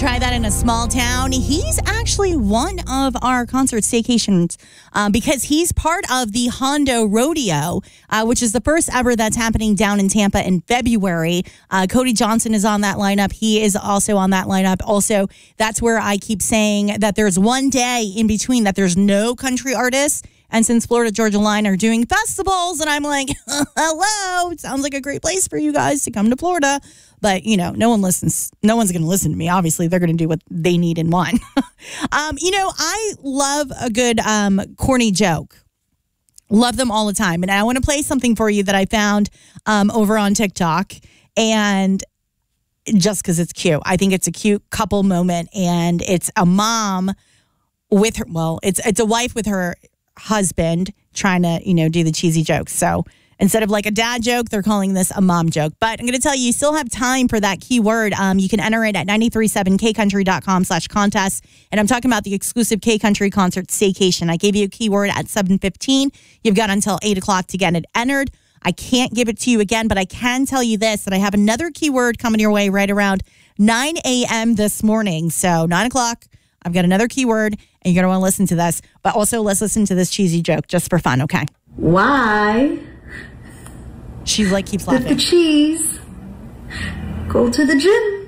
try that in a small town? He's actually one of our concert staycations because he's part of the Hondo Rodeo, which is the first ever that's happening down in Tampa in February. Cody Johnson is on that lineup. He is also on that lineup. Also, that's where I keep saying that there's one day in between that there's no country artists. And since Florida Georgia Line are doing festivals, and I'm like, hello, it sounds like a great place for you guys to come to Florida. But, you know, no one listens. No one's going to listen to me. Obviously, they're going to do what they need and want. I love a good corny joke. Love them all the time. And I want to play something for you that I found over on TikTok. And just because it's cute. I think it's a cute couple moment. And it's a mom with her, it's a wife with her husband trying to, do the cheesy jokes. So instead of like a dad joke, they're calling this a mom joke. But I'm going to tell you still have time for that keyword. You can enter it at 937kcountry.com/contest. And I'm talking about the exclusive K-Country concert staycation. I gave you a keyword at 7:15. You've got until 8 o'clock to get it entered. I can't give it to you again, but I can tell you this, that I have another keyword coming your way right around 9 a.m. this morning. So 9 o'clock, I've got another keyword, and you're going to want to listen to this. But also, let's listen to this cheesy joke just for fun, okay? Why? She keeps laughing. Did the cheese go to the gym?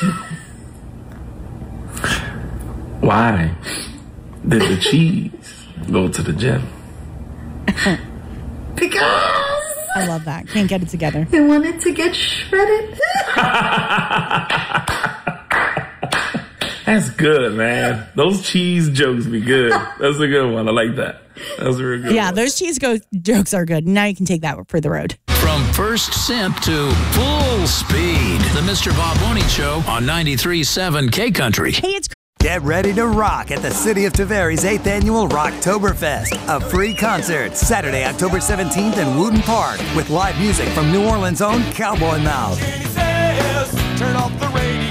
Why did the cheese go to the gym? Because I love that. Can't get it together. they wanted to get shredded. That's good, man. Those cheese jokes be good. That's a good one. I like that. That was a real good Yeah, one. those cheese jokes are good. Now you can take that for the road. From first sip to full speed, the Mr. Bob Boney Show on 93.7 K-Country. Hey, it's Get ready to rock at the City of Tavares 8th Annual Rocktoberfest, a free concert Saturday, October 17th in Wooten Park with live music from New Orleans' own Cowboy Mouth. Turn off the radio.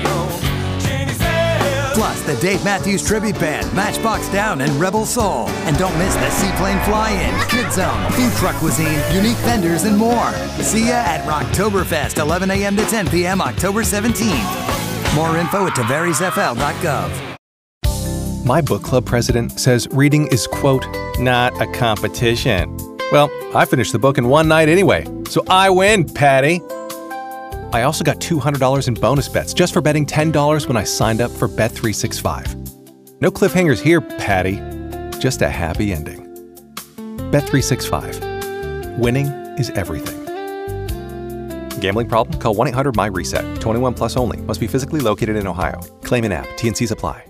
Plus the Dave Matthews Tribute Band, Matchbox Down, and Rebel Soul. And don't miss the Seaplane Fly-In, Kid Zone, Food Truck Cuisine, Unique Vendors, and more. See ya at Rocktoberfest, 11 a.m. to 10 p.m. October 17th. More info at tavaresfl.gov. My book club president says reading is, quote, not a competition. Well, I finished the book in one night anyway, so I win, Patty. I also got $200 in bonus bets just for betting $10 when I signed up for Bet365. No cliffhangers here, Patty. Just a happy ending. Bet365. Winning is everything. Gambling problem? Call 1-800-MY-RESET. 21 plus only. Must be physically located in Ohio. Claim in app. T&Cs apply.